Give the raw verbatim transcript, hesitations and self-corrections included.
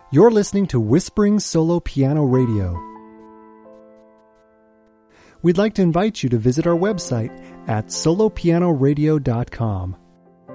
You're listening to Whispering Solo Piano Radio. We'd like to invite you to visit our website at solo piano radio dot com.